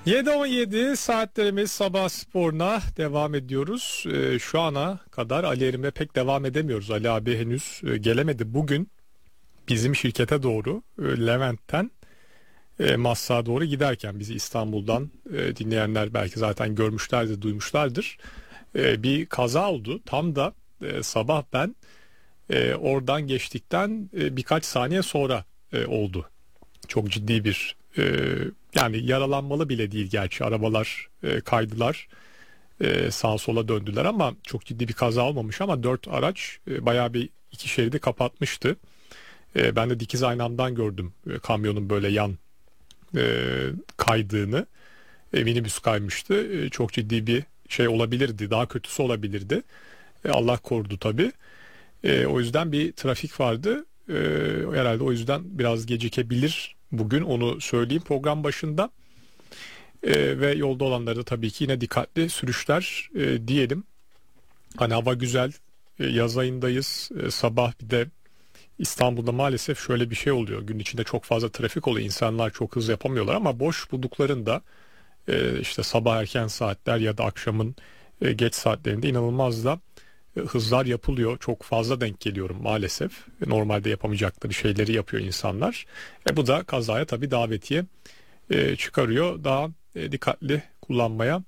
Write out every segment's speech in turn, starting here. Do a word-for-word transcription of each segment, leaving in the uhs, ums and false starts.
yedi on yedi saatlerimiz sabah sporuna devam ediyoruz. Ee, şu ana kadar Ali Erim'le pek devam edemiyoruz. Ali abi henüz e, gelemedi. Bugün bizim şirkete doğru e, Levent'ten e, Maslak'a doğru giderken bizi İstanbul'dan e, dinleyenler belki zaten görmüşlerdir, duymuşlardır. E, bir kaza oldu. Tam da e, sabah ben e, oradan geçtikten e, birkaç saniye sonra e, oldu. Çok ciddi bir e, yani yaralanmalı bile değil gerçi, arabalar e, kaydılar, e, sağa sola döndüler ama çok ciddi bir kaza olmamış, ama dört araç e, bayağı bir iki şeridi kapatmıştı. E, ben de dikiz aynamdan gördüm e, kamyonun böyle yan e, kaydığını. E, minibüs kaymıştı. E, çok ciddi bir şey olabilirdi, daha kötüsü olabilirdi. E, Allah korudu tabii. E, o yüzden bir trafik vardı. E, herhalde o yüzden biraz gecikebilir bugün, onu söyleyeyim program başında. E, ve yolda olanlara da tabii ki yine dikkatli sürüşler e, diyelim. Hani hava güzel, e, yaz ayındayız. E, sabah bir de İstanbul'da maalesef şöyle bir şey oluyor. Gün içinde çok fazla trafik oluyor. İnsanlar çok hızlı yapamıyorlar ama boş bulduklarında e, işte sabah erken saatler ya da akşamın e, geç saatlerinde inanılmaz da e, hızlar yapılıyor. Çok fazla denk geliyorum maalesef. E, Normalde yapamayacakları şeyleri yapıyor insanlar. E, bu da kazaya tabii davetiye e, çıkarıyor. Daha e, dikkatli kullanmaya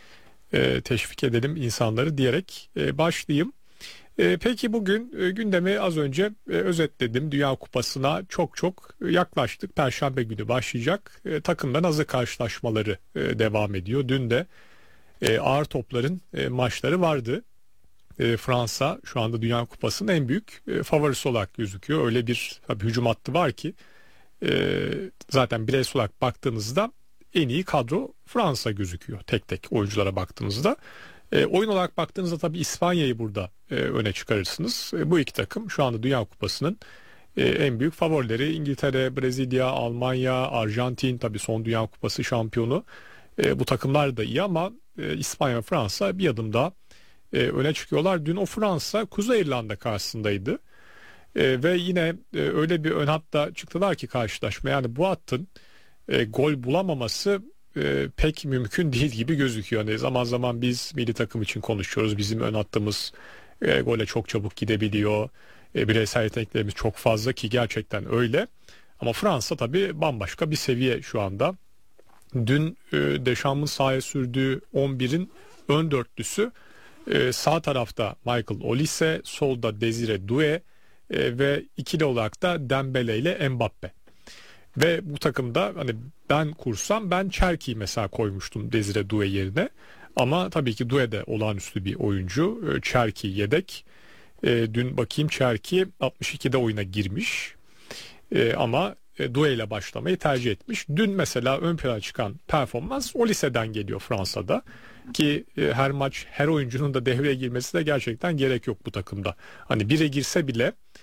e, teşvik edelim insanları diyerek e, başlayayım. E, peki bugün e, gündemi az önce e, özetledim. Dünya Kupası'na çok çok yaklaştık. Perşembe günü başlayacak. E, takımların hazır karşılaşmaları e, devam ediyor. Dün de e, ağır topların e, maçları vardı. E, Fransa şu anda Dünya Kupası'nın en büyük e, favorisi olarak gözüküyor. Öyle bir tabii hücum hattı var ki e, zaten bireysel olarak baktığınızda en iyi kadro Fransa gözüküyor. Tek tek oyunculara baktığınızda. E, oyun olarak baktığınızda tabii İspanya'yı burada e, öne çıkarırsınız. E, bu iki takım şu anda Dünya Kupası'nın e, en büyük favorileri. İngiltere, Brezilya, Almanya, Arjantin tabii son Dünya Kupası şampiyonu. E, bu takımlar da iyi ama e, İspanya ve Fransa bir adım daha e, öne çıkıyorlar. Dün o Fransa Kuzey İrlanda karşısındaydı. E, ve yine e, öyle bir ön hatta çıktılar ki karşılaşma. Yani bu hattın e, gol bulamaması e, pek mümkün değil gibi gözüküyor. Yani zaman zaman biz milli takım için konuşuyoruz. Bizim ön hattımız e, gole çok çabuk gidebiliyor. E, bireysel yeteneklerimiz çok fazla ki gerçekten öyle. Ama Fransa tabii bambaşka bir seviye şu anda. Dün e, Deschamps' sahaya sürdüğü on birin ön dörtlüsü e, sağ tarafta Michael Olise, solda Desire Doué e, ve ikili olarak da Dembele ile Mbappe. Ve bu takımda hani ben kursam ben Cherki'yi mesela koymuştum Desire Doué yerine. Ama tabii ki Doué de olağanüstü bir oyuncu. E, Cherki yedek. E, dün bakayım Cherki altmış ikide oyuna girmiş. E, ama e, Doué ile başlamayı tercih etmiş. Dün mesela ön plana çıkan performans Olise'den geliyor Fransa'da. Ki e, her maç her oyuncunun da devreye girmesi de gerçekten gerek yok bu takımda. Hani bire girse bile